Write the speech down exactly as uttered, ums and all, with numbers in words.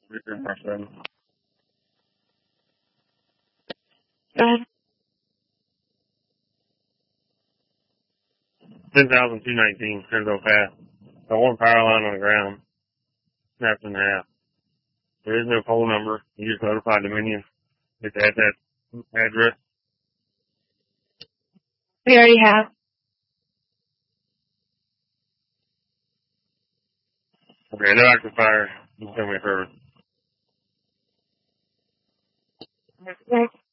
Richard Marcel. Go ahead. ten thousand two nineteen, Cresville Path. Got one power line on the ground, snapped in half. There is no pole number. You just notify Dominion. It's at that address. We already have. Okay, no active fire. You send me a service. Right.